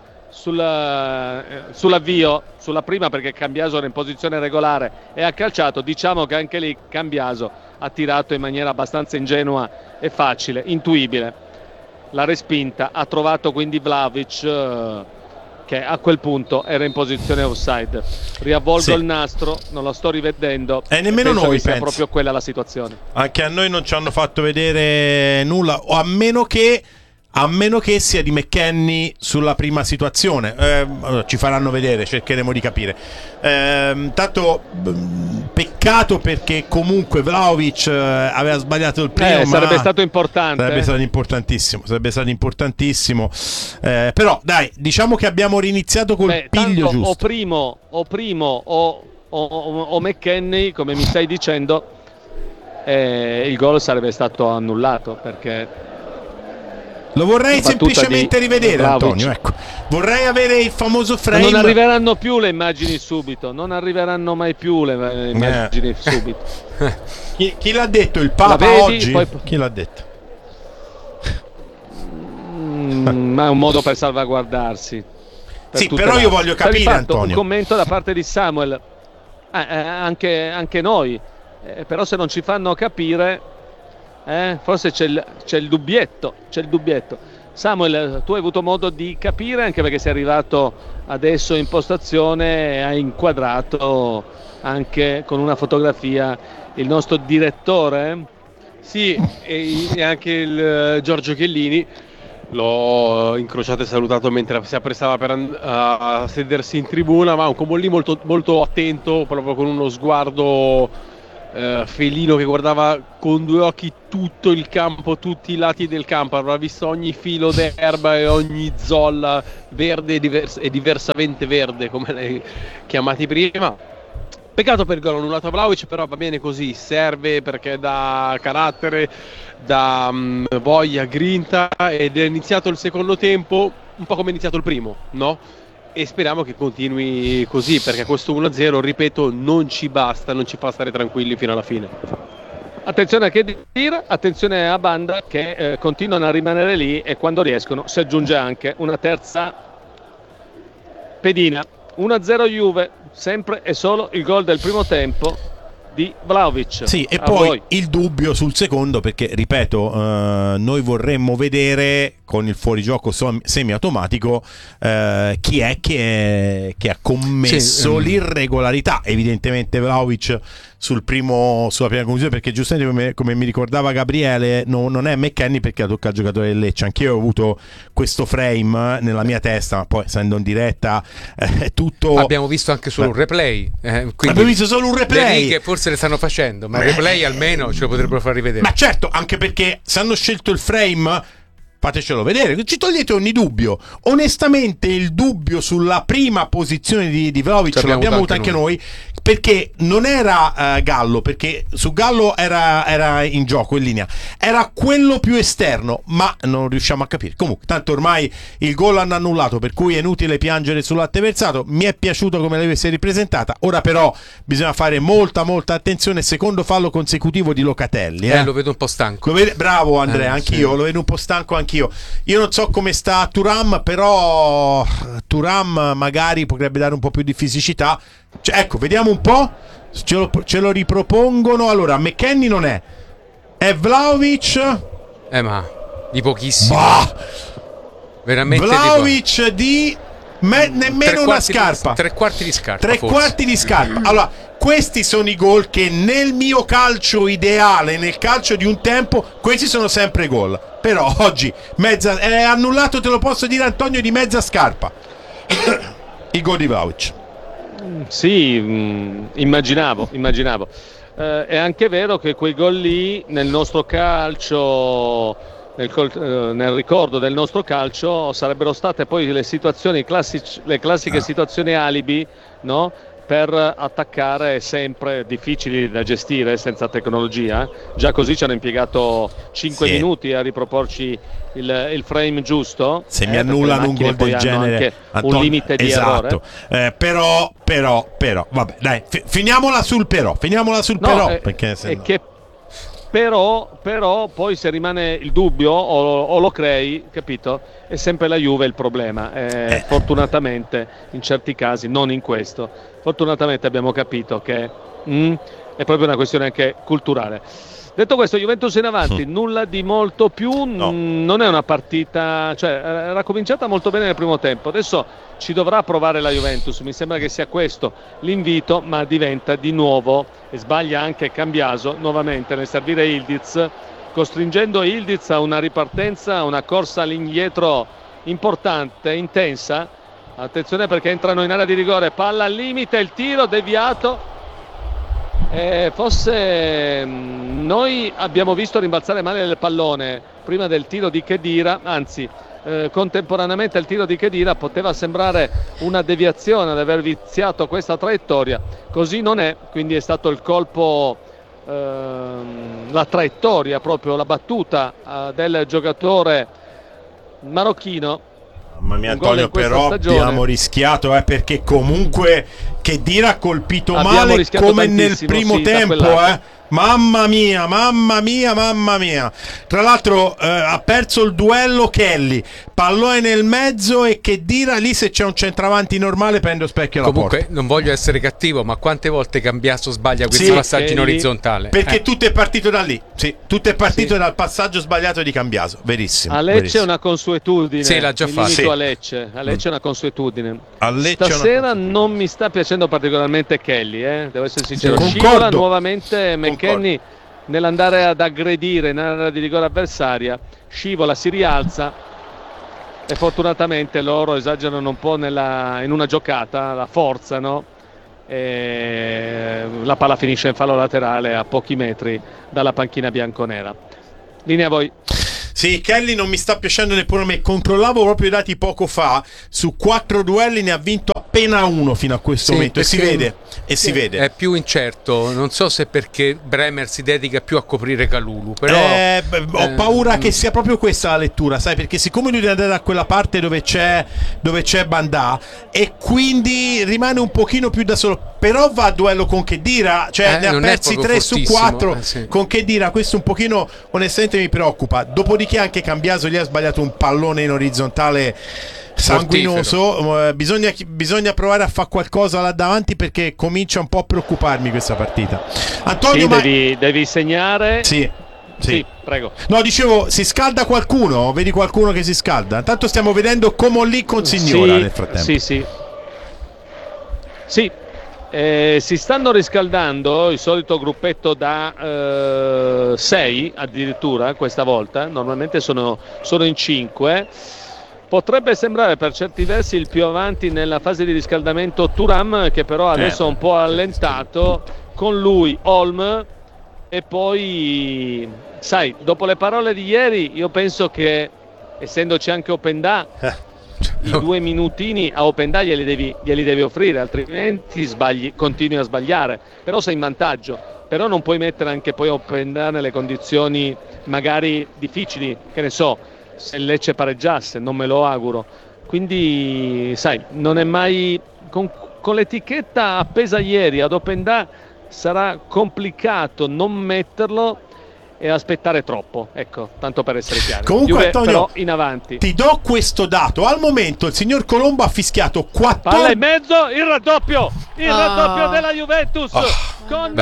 sull'avvio, sulla prima, perché Cambiaso era in posizione regolare e ha calciato. Diciamo che anche lì Cambiaso ha tirato in maniera abbastanza ingenua e facile, intuibile. La respinta, ha trovato quindi Vlahovic che a quel punto era in posizione offside. Riavvolgo il nastro, non lo sto rivedendo e nemmeno noi, penso proprio quella la situazione. Anche a noi non ci hanno fatto vedere nulla, o a meno che sia di McKennie sulla prima situazione. Ci faranno vedere, cercheremo di capire. Tanto peccato, perché comunque Vlahovic aveva sbagliato il primo, sarebbe stato importante, sarebbe stato importantissimo, però dai, diciamo che abbiamo riniziato col piglio giusto. O primo o McKennie, come mi stai dicendo, il gol sarebbe stato annullato, perché lo vorrei semplicemente rivedere, Antonio, ecco. Vorrei avere il famoso frame. Non arriveranno più le immagini subito, non arriveranno mai più le immagini subito. Chi l'ha detto? Il Papa oggi? Chi l'ha detto? Ma è un modo per salvaguardarsi. Però io voglio capire, Antonio. Un commento da parte di Samuel, anche noi, però se non ci fanno capire, forse c'è il dubbietto. Samuel, tu hai avuto modo di capire, anche perché sei arrivato adesso in postazione e hai inquadrato anche con una fotografia il nostro direttore? Sì, e anche il Giorgio Chiellini. L'ho incrociato e salutato mentre si apprestava a sedersi in tribuna, ma un Comolli molto, molto attento, proprio con uno sguardo felino che guardava con due occhi tutto il campo, tutti i lati del campo, avrà visto ogni filo d'erba e ogni zolla verde e diversamente verde, come l'hai chiamati prima. Peccato per il gol annullato a Vlahovic, però va bene così, serve perché dà carattere, dà voglia, grinta, ed è iniziato il secondo tempo un po' come è iniziato il primo, no? E speriamo che continui così, perché questo 1-0, ripeto, non ci basta, non ci fa stare tranquilli fino alla fine. Attenzione a Khedira, attenzione a Banda che continuano a rimanere lì, e quando riescono si aggiunge anche una terza pedina. 1-0 Juve, sempre e solo il gol del primo tempo di Vlahovic. Sì, e poi il dubbio sul secondo, perché ripeto, noi vorremmo vedere con il fuorigioco semiautomatico chi è che ha commesso l'irregolarità. Evidentemente Vlahovic sulla prima conclusione, perché giustamente come mi ricordava Gabriele, non è McKennie perché ha toccato il giocatore del Lecce. Anch'io ho avuto questo frame nella mia testa, ma poi essendo in diretta è tutto. Abbiamo visto anche solo un replay, abbiamo visto solo un replay che forse le stanno facendo, ma il replay almeno ce lo potrebbero far rivedere. Ma certo, anche perché se hanno scelto il frame, fatecelo vedere, ci togliete ogni dubbio. Onestamente il dubbio sulla prima posizione di Vlahovic l'abbiamo avuto anche noi, perché non era Gallo, perché su Gallo era in gioco, in linea, era quello più esterno, ma non riusciamo a capire. Comunque tanto ormai il gol hanno annullato, per cui è inutile piangere sul latte versato. Mi è piaciuto come l'avesse ripresentata, ora però bisogna fare molta attenzione. Secondo fallo consecutivo di Locatelli, lo vedo un po' stanco. Bravo Andrea, anch'io sì. Lo vedo un po' stanco anch'io. Io non so come sta Thuram, però Thuram magari potrebbe dare un po' più di fisicità. Cioè, ecco, vediamo un po', ce lo ripropongono. Allora, McKennie non è Vlahovic, ma di pochissimo. Veramente Vlahovic di nemmeno una scarpa. 3/4 di scarpa. 3/4 di scarpa. Allora, questi sono i gol che nel mio calcio ideale, nel calcio di un tempo, questi sono sempre gol. Però oggi è annullato, te lo posso dire, Antonio, di mezza scarpa. Il gol di Vlahovic. Sì, immaginavo. È anche vero che quei gol lì nel nostro calcio, nel ricordo del nostro calcio, sarebbero state poi le classiche situazioni alibi, no? Per attaccare, sempre difficili da gestire senza tecnologia. Già così ci hanno impiegato 5 minuti a riproporci il frame giusto. Se mi annullano un gol del genere, Antonio, un limite di errore. Però vabbè, dai, finiamola sul però, perché sennò... Però poi se rimane il dubbio o lo crei, capito? È sempre la Juve il problema. Fortunatamente in certi casi, non in questo, fortunatamente abbiamo capito che è proprio una questione anche culturale. Detto questo, Juventus in avanti, nulla di molto più, non è una partita, cioè era cominciata molto bene nel primo tempo, adesso ci dovrà provare la Juventus, mi sembra che sia questo l'invito, ma diventa di nuovo, e sbaglia anche Cambiaso nuovamente nel servire Ildiz, costringendo Ildiz a una ripartenza, a una corsa all'indietro importante, intensa. Attenzione perché entrano in area di rigore, palla al limite, il tiro deviato. Forse noi abbiamo visto rimbalzare male il pallone prima del tiro di Khedira, anzi contemporaneamente al tiro di Khedira poteva sembrare una deviazione ad aver viziato questa traiettoria, così non è, quindi è stato il colpo, la traiettoria, proprio la battuta del giocatore marocchino. Mamma mia Antonio, però abbiamo rischiato, perché comunque Khedira ha colpito Abbiamo male rischiato come nel tantissimo, primo sì, da tempo, quell'altro. Mamma mia. Tra l'altro ha perso il duello Kelly, pallone nel mezzo e Khedira lì, se c'è un centravanti normale prende lo specchio alla Comunque porta. non voglio essere cattivo, ma quante volte Cambiaso sbaglia questi passaggi in orizzontale? Perché tutto è partito da lì. Sì, tutto è partito dal passaggio sbagliato di Cambiaso. Verissimo. A Lecce è una consuetudine. Sì, l'ha già fatto. Sì. A Lecce è una consuetudine. A Lecce Stasera non mi sta piacendo particolarmente Kelly, devo essere sincero. Concordo. Scivola nuovamente McKennie nell'andare ad aggredire nell'area di rigore avversaria, scivola, si rialza e fortunatamente loro esagerano un po' in una giocata, la forzano e la palla finisce in fallo laterale a pochi metri dalla panchina bianconera. Linea a voi. Sì, Kelly non mi sta piacendo neppure a me. Controllavo proprio i dati poco fa. Su 4 duelli ne ha vinto appena uno fino a questo momento. E si vede. È più incerto. Non so se perché Bremer si dedica più a coprire Kalulu. Però ho paura che sia proprio questa la lettura, sai? Perché siccome lui deve andare da quella parte dove c'è Bandà, e quindi rimane un pochino più da solo. Però va a duello con Khedira, cioè ne ha persi 3 su 4 con Khedira. Questo un pochino onestamente mi preoccupa. Dopodiché anche Cambiaso lì ha sbagliato un pallone in orizzontale sanguinoso. Bisogna provare a fare qualcosa là davanti, perché comincia un po' a preoccuparmi questa partita. Antonio, devi segnare. Sì, prego. No, dicevo, si scalda qualcuno? Vedi qualcuno che si scalda? Intanto stiamo vedendo Comolli con Signora nel frattempo. Sì. Si stanno riscaldando il solito gruppetto da 6 addirittura questa volta, normalmente sono in 5. Potrebbe sembrare per certi versi il più avanti nella fase di riscaldamento Thuram, che però adesso è un po' allentato, con lui Holm, e poi sai, dopo le parole di ieri io penso che, essendoci anche Opendà, i 2 minutini a Opendà glieli devi offrire, altrimenti continui a sbagliare. Però sei in vantaggio, però non puoi mettere anche poi Opendà nelle condizioni magari difficili, che ne so, se il Lecce pareggiasse, non me lo auguro. Quindi sai, non è mai con l'etichetta appesa ieri ad Opendà, sarà complicato non metterlo e aspettare troppo, ecco, tanto per essere chiari. Comunque Juve, Antonio, però in avanti. Ti do questo dato: al momento il signor Colombo ha fischiato 14. Palla in mezzo, il raddoppio della Juventus con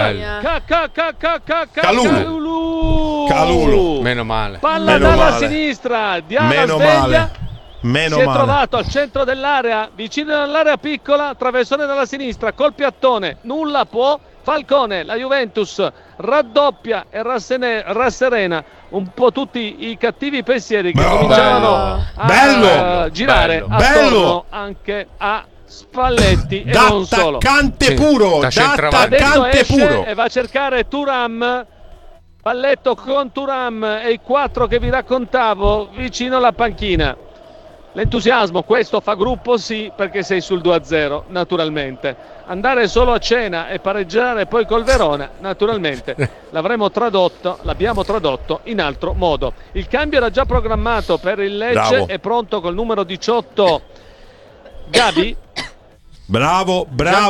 Kalulu. Meno male. Palla dalla sinistra, Diana sveglia. Si è trovato al centro dell'area, vicino all'area piccola, traversone dalla sinistra, col piattone, nulla può. Falcone, la Juventus raddoppia e rasserena un po' tutti i cattivi pensieri che cominciavano a girare attorno anche a Spalletti e non solo. D'attaccante puro, d'attaccante puro. E va a cercare Thuram. Palletto con Thuram e i 4 che vi raccontavo vicino alla panchina. L'entusiasmo, questo fa gruppo, sì, perché sei sul 2-0, naturalmente. Andare solo a cena e pareggiare poi col Verona, naturalmente l'abbiamo tradotto in altro modo. Il cambio era già programmato per il Lecce, è pronto col numero 18 Gabi. Bravo.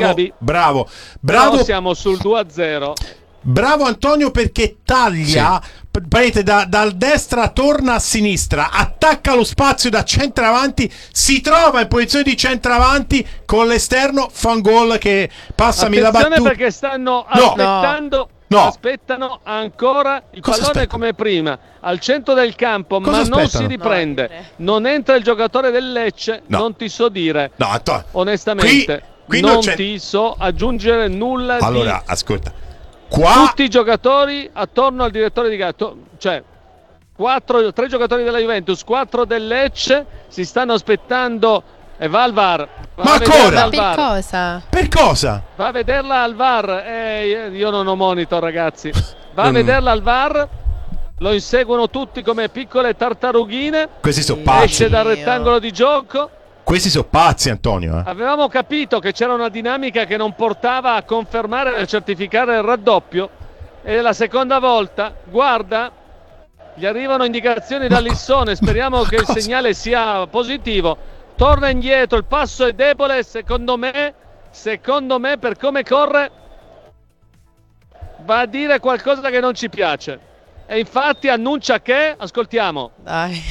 Siamo sul 2-0. Bravo Antonio, perché taglia, dal destra torna a sinistra, attacca lo spazio da centravanti, si trova in posizione di centravanti con l'esterno, fa un gol che passami la battuta. Attenzione, perché stanno aspettando. Aspettano ancora il pallone come prima al centro del campo. Cosa ma aspettano? Non si riprende, non entra il giocatore del Lecce. Non ti so dire, onestamente qui non ti so aggiungere nulla. Allora ascolta, tutti i giocatori attorno al direttore di gara, cioè 3 giocatori della Juventus, 4 del Lecce, si stanno aspettando e va al VAR. Ma ancora? Per cosa? Per cosa? Va a vederla al VAR. Io non ho monitor, ragazzi. Va a vederla al VAR. Lo inseguono tutti come piccole tartarughine. Questi sono pazzi. Esce dal rettangolo di gioco. Questi sono pazzi, Antonio. Avevamo capito che c'era una dinamica che non portava a confermare e a certificare il raddoppio. E la seconda volta, guarda, gli arrivano indicazioni da Lissone. Speriamo che il segnale sia positivo. Torna indietro, il passo è debole, secondo me secondo me, per come corre, va a dire qualcosa che non ci piace. E infatti annuncia che, ascoltiamo. Dai.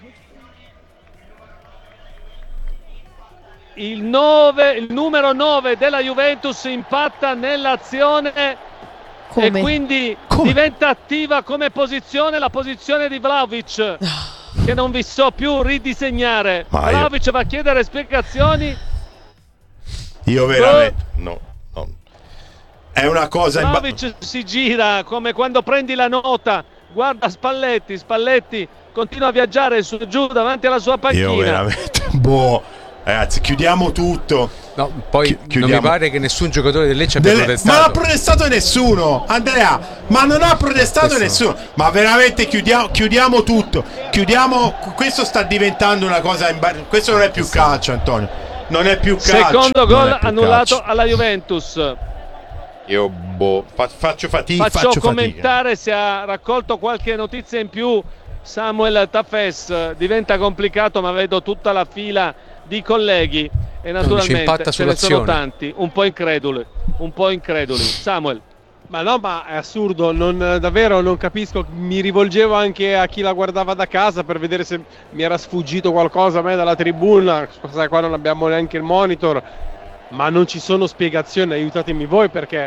Il numero 9 della Juventus impatta nell'azione. Come? E quindi diventa attiva come posizione la posizione di Vlahovic, che non vi so più ridisegnare. Vlahovic va a chiedere spiegazioni. Io veramente no. È una cosa. Vlahovic si gira come quando prendi la nota, guarda Spalletti continua a viaggiare su e giù davanti alla sua panchina. Io veramente ragazzi, chiudiamo tutto. No, poi non mi pare che nessun giocatore del Lecce abbia protestato. Ma non ha protestato nessuno, Andrea. Ma non ha protestato nessuno. Ma veramente chiudiamo tutto. Questo sta diventando una cosa. Questo non è più calcio, Antonio. Non è più calcio. Secondo gol annullato alla Juventus. Io faccio fatica. Faccio commentare se ha raccolto qualche notizia in più Samuel Tafes. Diventa complicato, ma vedo tutta la fila di colleghi e naturalmente ce ne sono tanti un po' increduli. Samuel. Ma è assurdo, davvero non capisco. Mi rivolgevo anche a chi la guardava da casa per vedere se mi era sfuggito qualcosa a me dalla tribuna. Cosa qua non abbiamo neanche il monitor, ma non ci sono spiegazioni, aiutatemi voi, perché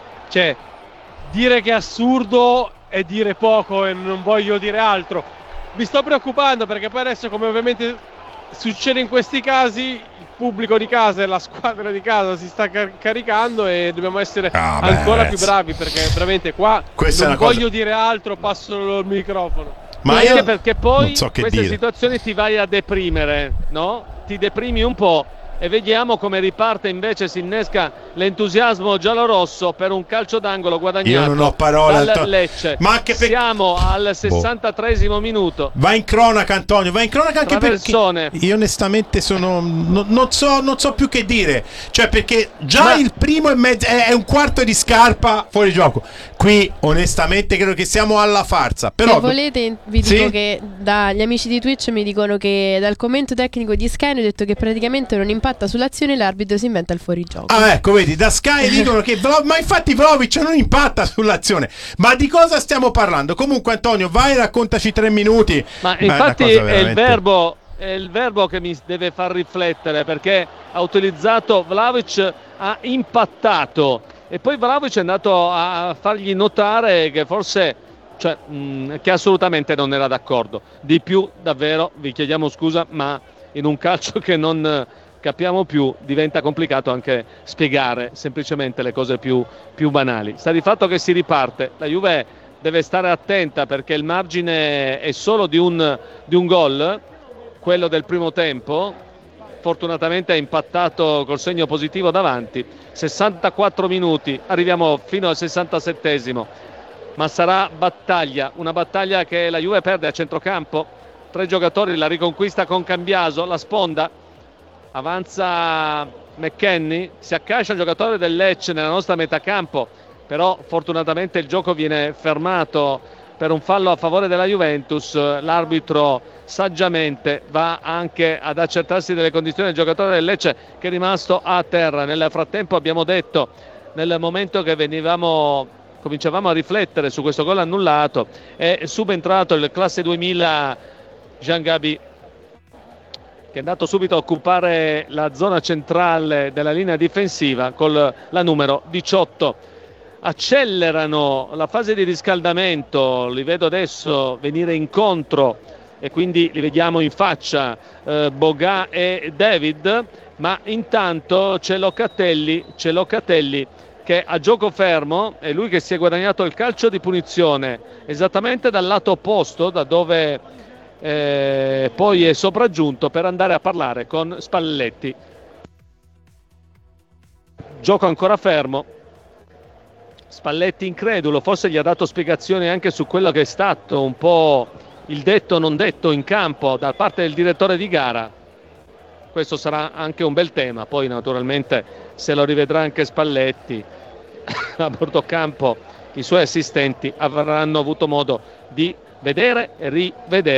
dire che è assurdo è dire poco e non voglio dire altro. Mi sto preoccupando perché poi adesso, come ovviamente succede in questi casi, il pubblico di casa e la squadra di casa si sta caricando e dobbiamo essere ancora più bravi, perché veramente qua non voglio dire altro, passo il microfono. Ma anche perché poi queste situazioni ti vai a deprimere, no? Ti deprimi un po'. E vediamo come riparte invece, si innesca l'entusiasmo giallorosso per un calcio d'angolo guadagnato. Io non ho parole dal Lecce. Ma anche siamo al 63esimo minuto. Va in cronaca, Antonio, anche perché io onestamente non so più che dire. Cioè, perché già il primo è un quarto di scarpa fuori gioco. Qui onestamente credo che siamo alla farsa. Però se volete vi dico che dagli amici di Twitch mi dicono che dal commento tecnico di Sky hanno detto che praticamente non impatta sull'azione, l'arbitro si inventa il fuorigioco. Ecco, vedi, da Sky dicono che ma infatti Vlahovic non impatta sull'azione. Ma di cosa stiamo parlando? Comunque, Antonio, vai, raccontaci 3 minuti. Ma infatti è il verbo che mi deve far riflettere, perché ha utilizzato Vlahovic, ha impattato, e poi Vlahovic è andato a fargli notare che forse che assolutamente non era d'accordo. Di più, davvero, vi chiediamo scusa, ma in un calcio che non capiamo più diventa complicato anche spiegare semplicemente le cose più banali. Sta di fatto che si riparte, la Juve deve stare attenta perché il margine è solo di un gol, quello del primo tempo. Fortunatamente ha impattato col segno positivo davanti. 64 minuti, arriviamo fino al 67esimo, ma sarà una battaglia che la Juve perde a centrocampo. 3 giocatori, la riconquista con Cambiaso, la sponda, avanza McKennie, si accascia il giocatore del Lecce nella nostra metà campo, però fortunatamente il gioco viene fermato per un fallo a favore della Juventus. L'arbitro saggiamente va anche ad accertarsi delle condizioni del giocatore del Lecce, che è rimasto a terra. Nel frattempo abbiamo detto, nel momento che cominciavamo a riflettere su questo gol annullato, è subentrato il classe 2000 Jean Gabi, che è andato subito a occupare la zona centrale della linea difensiva con la numero 18. Accelerano la fase di riscaldamento, li vedo adesso venire incontro e quindi li vediamo in faccia Boga e David, ma intanto c'è Locatelli che a gioco fermo è lui che si è guadagnato il calcio di punizione esattamente dal lato opposto, da dove poi è sopraggiunto per andare a parlare con Spalletti. Gioco ancora fermo, Spalletti incredulo, forse gli ha dato spiegazioni anche su quello che è stato un po' il detto non detto in campo da parte del direttore di gara. Questo sarà anche un bel tema, poi naturalmente se lo rivedrà anche Spalletti a bordo campo, i suoi assistenti avranno avuto modo di vedere e rivedere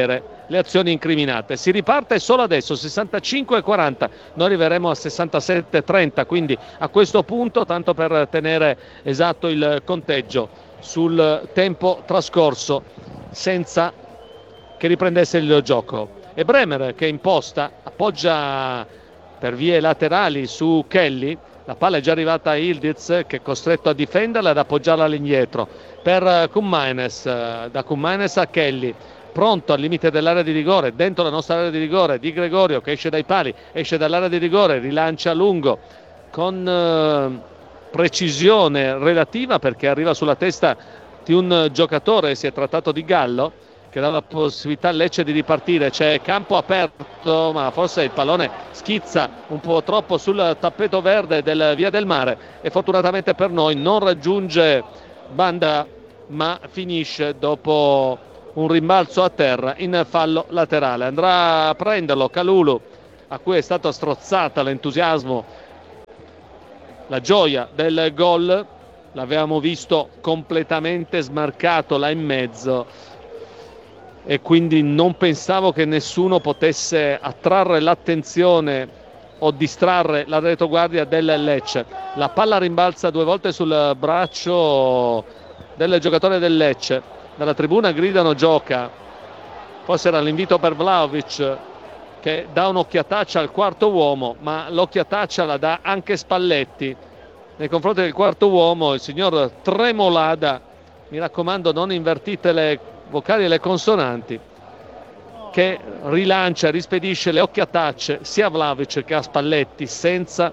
le azioni incriminate. Si riparte solo adesso, 65-40, noi arriveremo a 67-30, quindi a questo punto, tanto per tenere esatto il conteggio sul tempo trascorso senza che riprendesse il gioco. E Bremer che imposta, appoggia per vie laterali su Kelly, la palla è già arrivata a Ildiz che è costretto a difenderla ed appoggiarla all'indietro per Koumainis, da Koumainis a Kelly, pronto al limite dell'area di rigore, dentro la nostra area di rigore, Di Gregorio che esce dai pali, esce dall'area di rigore, rilancia a lungo con precisione relativa perché arriva sulla testa di un giocatore, si è trattato di Gallo, che dà la possibilità al Lecce di ripartire. C'è campo aperto, ma forse il pallone schizza un po' troppo sul tappeto verde del Via del Mare e fortunatamente per noi non raggiunge banda, ma finisce dopo un rimbalzo a terra in fallo laterale. Andrà a prenderlo Kalulu, a cui è stato strozzata l'entusiasmo, la gioia del gol. L'avevamo visto completamente smarcato là in mezzo e quindi non pensavo che nessuno potesse attrarre l'attenzione o distrarre la retroguardia del Lecce. La palla rimbalza 2 volte sul braccio del giocatore del Lecce, dalla tribuna gridano gioca, forse era l'invito per Vlahovic che dà un'occhiataccia al quarto uomo, ma l'occhiataccia la dà anche Spalletti nei confronti del quarto uomo, il signor Tremolada. Mi raccomando, non invertite le vocali e le consonanti, che rilancia, rispedisce le occhiatacce sia a Vlahovic che a Spalletti senza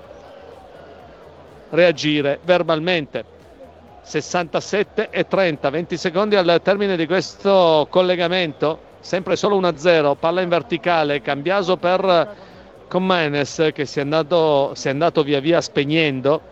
reagire verbalmente. 67-30, 20 secondi al termine di questo collegamento, sempre solo 1-0, palla in verticale, Cambiaso per Koumainis che si è andato via via spegnendo,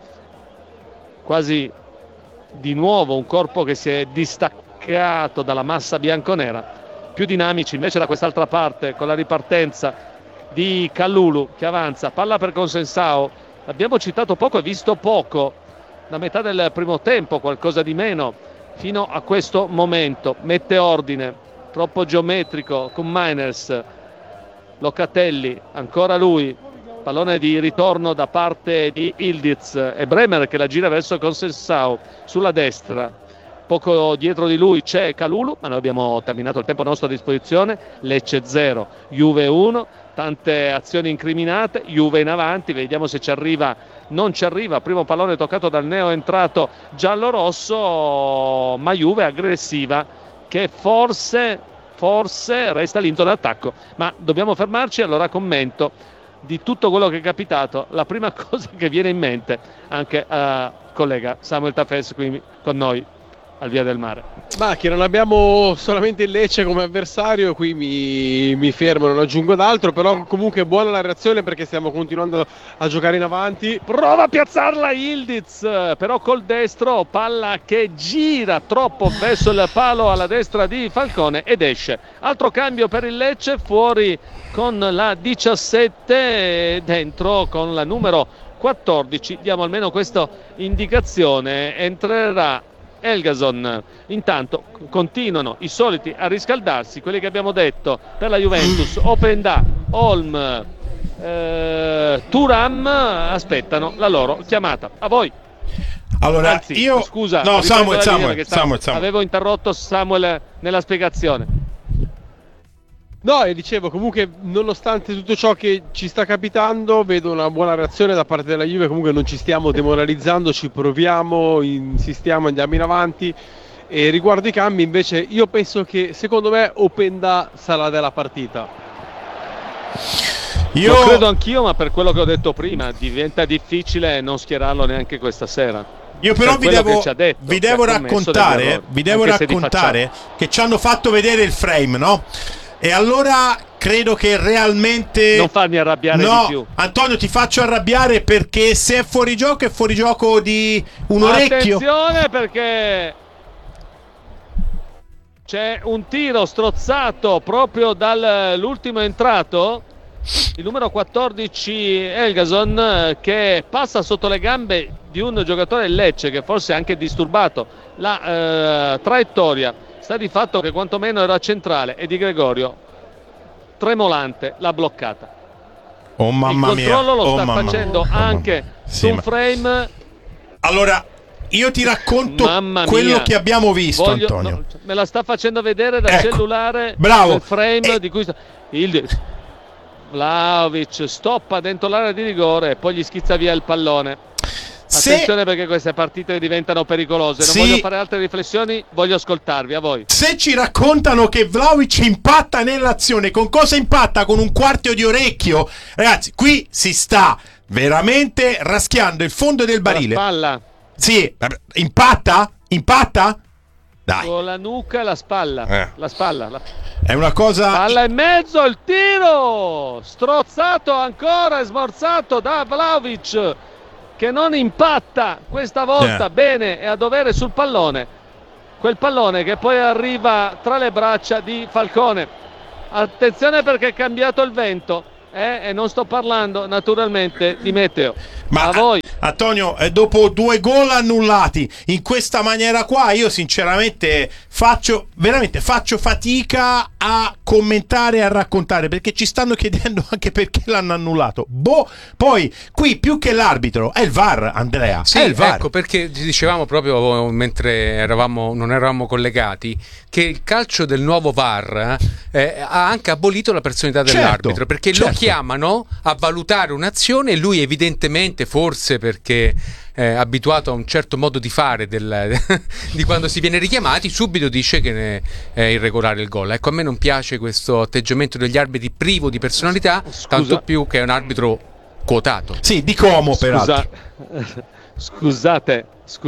quasi di nuovo un corpo che si è distaccato dalla massa bianconera, più dinamici invece da quest'altra parte con la ripartenza di Kalulu che avanza, palla per Consensao, l'abbiamo citato poco e visto poco da metà del primo tempo, qualcosa di meno fino a questo momento. Mette ordine, troppo geometrico Koumainis, Locatelli, ancora lui, pallone di ritorno da parte di Ildiz e Bremer che la gira verso Consensao sulla destra. Poco dietro di lui c'è Kalulu, ma noi abbiamo terminato il tempo a nostra disposizione. Lecce 0, Juve 1, tante azioni incriminate, Juve in avanti, vediamo se ci arriva, non ci arriva, primo pallone toccato dal neo entrato giallo-rosso, ma Juve aggressiva che forse resta lento d'attacco, ma dobbiamo fermarci. Allora commento di tutto quello che è capitato, la prima cosa che viene in mente anche a collega Samuel Tafes qui con noi al Via del Mare. Ma che non abbiamo solamente il Lecce come avversario, qui mi fermo, non aggiungo d'altro, però comunque buona la reazione perché stiamo continuando a giocare in avanti. Prova a piazzarla Ildiz, però col destro, palla che gira troppo verso il palo alla destra di Falcone ed esce. Altro cambio per il Lecce, fuori con la 17, dentro con la numero 14, diamo almeno questa indicazione, entrerà Elgason. Intanto continuano i soliti a riscaldarsi, quelli che abbiamo detto per la Juventus, Openda, Holm, Thuram aspettano la loro chiamata. A voi. Allora, anzi, io scusa, no, Samuel. Avevo interrotto Samuel nella spiegazione. No, e dicevo, comunque nonostante tutto ciò che ci sta capitando, vedo una buona reazione da parte della Juve, comunque non ci stiamo demoralizzando, ci proviamo, insistiamo, andiamo in avanti. E riguardo i cambi invece io penso che secondo me Openda sarà della partita. Io lo credo anch'io, ma per quello che ho detto prima diventa difficile non schierarlo neanche questa sera. Io però vi devo raccontare che ci hanno fatto vedere il frame, no? E allora credo che realmente... Non farmi arrabbiare di più. Antonio, ti faccio arrabbiare perché se è fuori gioco di un orecchio. Attenzione perché c'è un tiro strozzato proprio dall'ultimo entrato, il numero 14 Elgason, che passa sotto le gambe di un giocatore del Lecce che forse ha anche disturbato la traiettoria. Sta di fatto che quantomeno era centrale e Di Gregorio tremolante l'ha bloccata. Oh mamma mia. Il controllo lo sta facendo anche su un frame. Allora, io ti racconto quello che abbiamo visto, Antonio. No, me la sta facendo vedere da cellulare. Bravo. Il frame di cui Vlahovic stoppa dentro l'area di rigore e poi gli schizza via il pallone. Attenzione perché queste partite diventano pericolose. Non voglio fare altre riflessioni, voglio ascoltarvi, a voi. Se ci raccontano che Vlahovic impatta nell'azione, con cosa impatta? Con un quarto di orecchio? Ragazzi, qui si sta veramente raschiando il fondo del barile. La spalla. Sì, impatta? Dai. Con la nuca e la spalla. La spalla. È una cosa... Palla in mezzo, il tiro! Strozzato ancora e smorzato da Vlahovic, che non impatta questa volta bene e a dovere sul pallone. Quel pallone che poi arriva tra le braccia di Falcone. Attenzione perché è cambiato il vento. E non sto parlando naturalmente di meteo. Ma a voi. Antonio, dopo 2 gol annullati in questa maniera qua, io sinceramente faccio fatica a commentare e a raccontare, perché ci stanno chiedendo anche perché l'hanno annullato. Poi qui più che l'arbitro è il VAR, Andrea. Sì, è il VAR. Ecco perché dicevamo proprio mentre non eravamo collegati che il calcio del nuovo VAR ha anche abolito la personalità dell'arbitro, perché lo chiamano a valutare un'azione e lui evidentemente, forse perché abituato a un certo modo di fare di quando si viene richiamati, subito dice che è irregolare il gol. Ecco, a me non piace questo atteggiamento degli arbitri privo di personalità, tanto più che è un arbitro quotato. Sì, di Como peraltro. Scusate.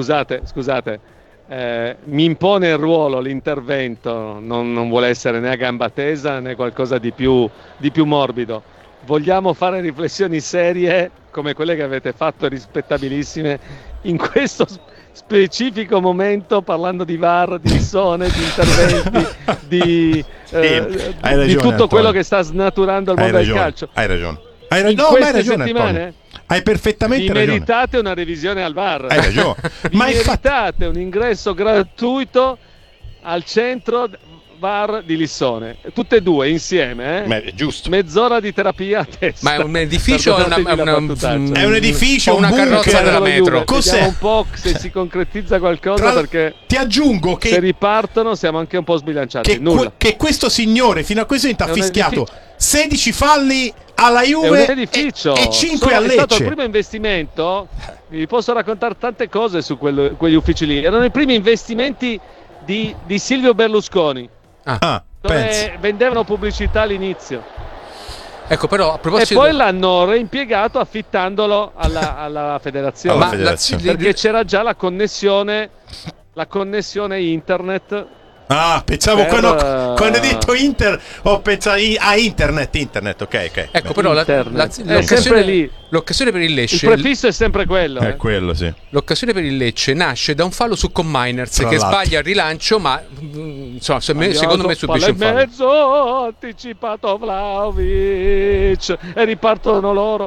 Mi impone il ruolo l'intervento, non vuole essere né a gamba tesa né qualcosa di più morbido. Vogliamo fare riflessioni serie come quelle che avete fatto, rispettabilissime, in questo specifico momento, parlando di VAR, di Lissone, di interventi, di tutto quello che sta snaturando il mondo del calcio. Hai ragione. In queste settimane hai perfettamente ragione. Meritate una revisione al VAR. Hai ragione. Meritate un ingresso gratuito al centro VAR di Lissone, tutte e due insieme, È giusto. Mezz'ora di terapia a testa. Ma è un edificio o è un edificio, una carrozza della metro? Vediamo un po' se si concretizza qualcosa, perché ti aggiungo che se ripartono siamo anche un po' sbilanciati. Che questo signore fino a questo momento ha fischiato 16 falli alla Juve e 5 al Lecce. È stato il primo investimento. Vi posso raccontare tante cose su quegli uffici lì. Erano i primi investimenti di Silvio Berlusconi. Dove vendevano pubblicità all'inizio. Ecco, però a proposito, e poi l'hanno reimpiegato affittandolo alla federazione. Perché c'era già la connessione internet. Pensavo quando hai detto Inter, ho pensato a internet, ok. Ecco, però l'occasione per il Lecce, il prefisso è sempre quello. È quello, sì. L'occasione per il Lecce nasce da un fallo su Miners che sbaglia il rilancio, ma insomma, secondo me subisce un fallo. Mezzo anticipato Vlahovic e ripartono loro.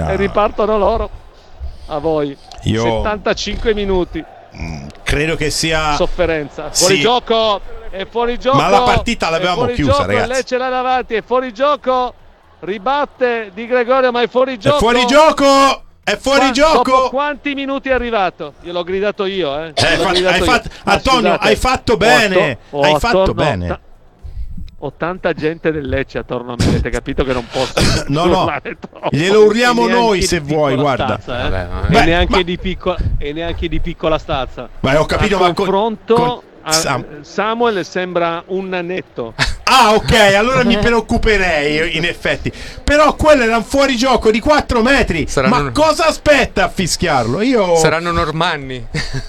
A voi. 75 minuti. Credo che sia sofferenza. Fuori gioco. È fuori gioco. Ma la partita l'avevamo chiusa, ragazzi. Lecce là davanti, è fuori gioco. Ribatte Di Gregorio, ma è fuori gioco. È fuori gioco. Dopo quanti minuti è arrivato? Gliel'ho gridato io, Antonio, hai fatto bene. Hai fatto bene. 80 gente del Lecce attorno a me, avete capito che non posso urlare troppo. Glielo urliamo noi se vuoi, guarda. E neanche di piccola stazza. Ma ho capito, a confronto Samuel sembra un nanetto. Ok, allora mi preoccuperei in effetti. Però quello era un fuorigioco di 4 metri. Ma cosa aspetta a fischiarlo? Saranno normanni.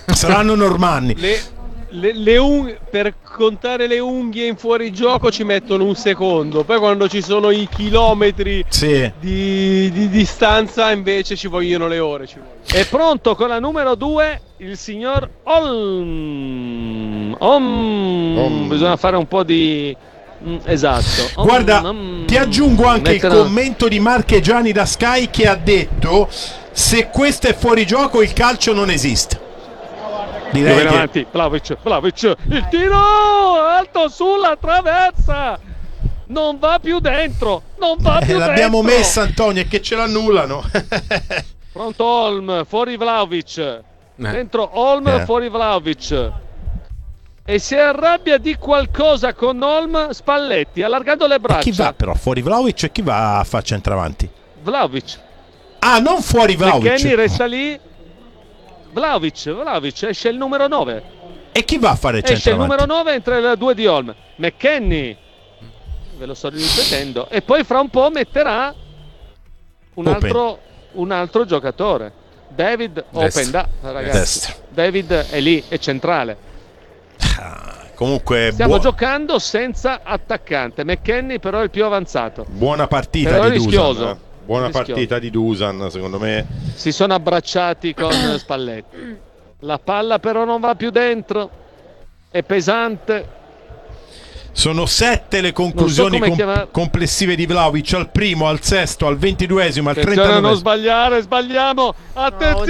Per contare le unghie in fuorigioco ci mettono un secondo, poi quando ci sono i chilometri di distanza invece ci vogliono le ore. È pronto con la numero 2 il signor Olm. Bisogna fare un po' di... esatto. Guarda, ti aggiungo anche il commento di Marchegiani da Sky che ha detto: se questo è fuorigioco il calcio non esiste. Direi avanti, Vlahovic, il tiro alto sulla traversa. non va più dentro, non va più l'abbiamo dentro. messa, Antonio, è che ce l'annullano. Pronto Holm, fuori Vlahovic, dentro Holm, fuori Vlahovic, e si arrabbia di qualcosa con Holm Spalletti, allargando le braccia. E chi va però fuori Vlahovic e chi va a fare centravanti? Vlahovic. Ah, non fuori Vlahovic. McKennie resta lì. Vlahovic esce il numero 9. E chi va a fare centravanti? Esce il numero 9 entre le due di Holm. McKennie, ve lo sto ripetendo, e poi fra un po' metterà un altro giocatore. David Openda, ragazzi. Destro. David è lì, è centrale. Comunque stiamo giocando senza attaccante. McKennie però è il più avanzato. Buona partita però di rischioso. Dusan. Buona rischioso. partita di Dusan, secondo me. Si sono abbracciati con Spalletti. La palla però non va più dentro. È pesante. Sono 7 le conclusioni complessive di Vlahovic, al primo, al sesto, al 22esimo, al 39esimo. Non sbagliare, sbagliamo. Attenzione.